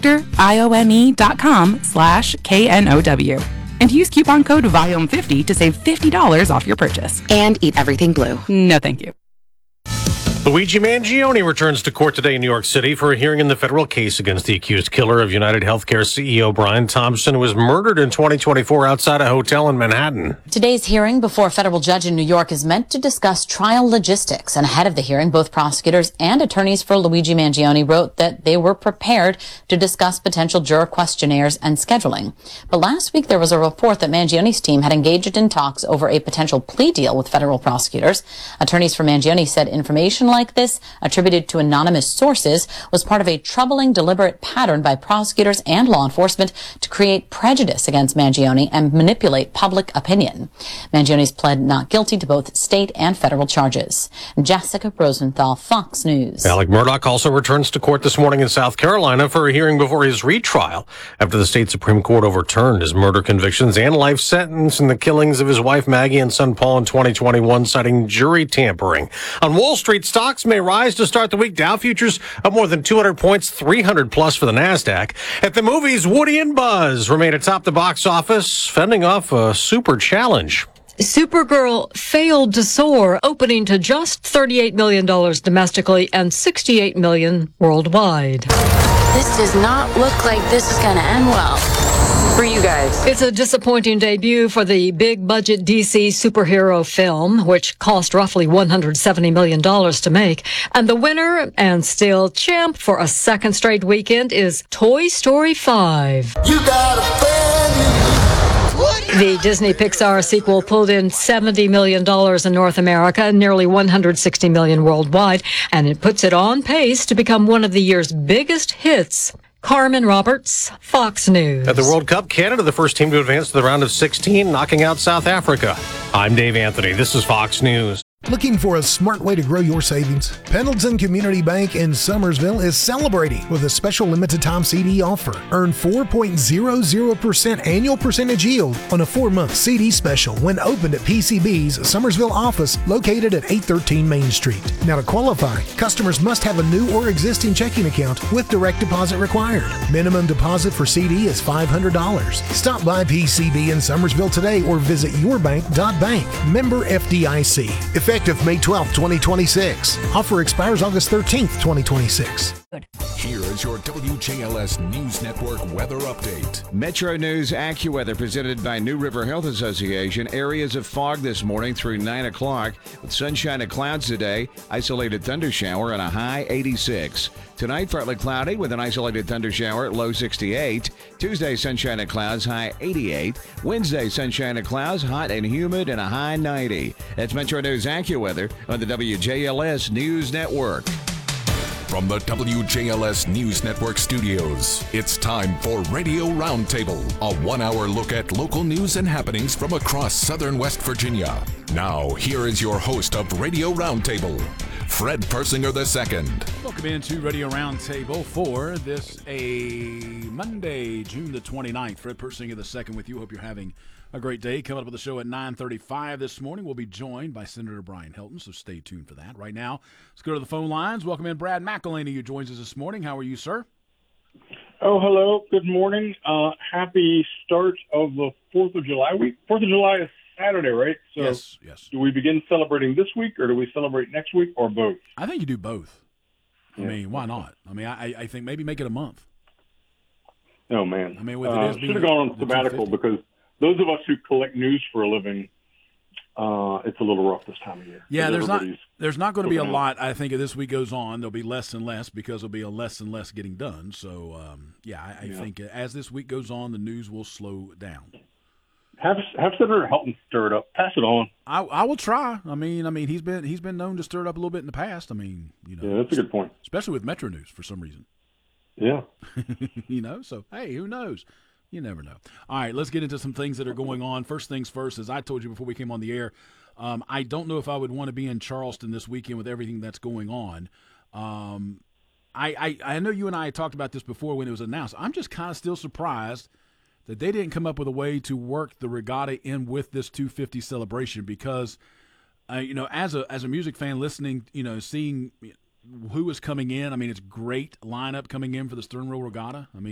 Victor, IOME.com/KNOW. And use coupon code VOLUME50 to save $50 off your purchase. And eat everything blue. No, thank you. Luigi Mangione returns to court today in New York City for a hearing in the federal case against the accused killer of United Healthcare CEO Brian Thompson, who was murdered in 2024 outside a hotel in Manhattan. Today's hearing before a federal judge in New York is meant to discuss trial logistics. And ahead of the hearing, both prosecutors and attorneys for Luigi Mangione wrote that they were prepared to discuss potential juror questionnaires and scheduling. But last week, there was a report that Mangione's team had engaged in talks over a potential plea deal with federal prosecutors. Attorneys for Mangione said information like this, attributed to anonymous sources, was part of a troubling, deliberate pattern by prosecutors and law enforcement to create prejudice against Mangione and manipulate public opinion. Mangione's pled not guilty to both state and federal charges. Jessica Rosenthal, Fox News. Alec Murdaugh also returns to court this morning in South Carolina for a hearing before his retrial after the state Supreme Court overturned his murder convictions and life sentence in the killings of his wife Maggie and son Paul in 2021, citing jury tampering. On Wall Street, stocks may rise to start the week. Dow futures up more than 200 points, 300 plus for the NASDAQ. At the movies, Woody and Buzz remain atop the box office, fending off a super challenge. Supergirl failed to soar, opening to just $38 million domestically and $68 million worldwide. This does not look like this is going to end well for you guys. It's a disappointing debut for the big-budget DC superhero film, which cost roughly $170 million to make. And the winner, and still champ for a second straight weekend, is Toy Story 5. You got a fan. The Disney-Pixar sequel pulled in $70 million in North America and nearly $160 million worldwide, and it puts it on pace to become one of the year's biggest hits. Carmen Roberts, Fox News. At the World Cup, Canada, the first team to advance to the round of 16, knocking out South Africa. I'm Dave Anthony. This is Fox News. Looking for a smart way to grow your savings? Pendleton Community Bank in Summersville is celebrating with a special limited time CD offer. Earn 4.00% annual percentage yield on a 4-month CD special when opened at PCB's Summersville office located at 813 Main Street. Now to qualify, customers must have a new or existing checking account with direct deposit required. Minimum deposit for CD is $500. Stop by PCB in Summersville today or visit yourbank.bank. Member FDIC. Effective May 12, 2026. Offer expires August 13th, 2026. Here is your WJLS News Network weather update. Metro News AccuWeather presented by New River Health Association. Areas of fog this morning through 9 o'clock with sunshine and clouds today. Isolated thunder shower and a high 86. Tonight, partly cloudy with an isolated thunder shower at low 68. Tuesday, sunshine and clouds, high 88. Wednesday, sunshine and clouds, hot and humid and a high 90. That's Metro News AccuWeather on the WJLS News Network. From the WJLS News Network studios, it's time for Radio Roundtable, a 1-hour look at local news and happenings from across southern West Virginia. Now, here is your host of Radio Roundtable, Fred Persinger II. Welcome into Radio Roundtable for this Monday, June the 29th. Fred Persinger II with you. Hope you're having a great day. Coming up with the show at 9:35 this morning, we'll be joined by Senator Brian Helton, so stay tuned for that. Right now, let's go to the phone lines. Welcome in Brad McElhaney, who joins us this morning. How are you, sir? Oh, hello. Good morning. Happy start of the 4th of July week. 4th of July is Saturday, right? So yes. Do we begin celebrating this week, or do we celebrate next week, or both? I think you do both. Yeah. I mean, why not? I mean, I think maybe make it a month. Oh, man. I mean, with it should have gone on sabbatical because those of us who collect news for a living, it's a little rough this time of year. Yeah, there's not going to be a lot. I think as this week goes on, there'll be less and less because there'll be less and less getting done. So, I think as this week goes on, the news will slow down. Have Senator Helton stir it up. Pass it on. I will try. I mean, he's been known to stir it up a little bit in the past. I mean, Yeah, that's a good point. Especially with Metro News for some reason. Yeah. So hey, who knows? You never know. All right, let's get into some things that are going on. First things first, as I told you before we came on the air, I don't know if I would want to be in Charleston this weekend with everything that's going on. I know you and I talked about this before when it was announced. I'm just kind of still surprised that they didn't come up with a way to work the regatta in with this 250 celebration because, as a music fan listening, seeing who is coming in, I mean, it's great lineup coming in for the Stern Row Regatta. I mean,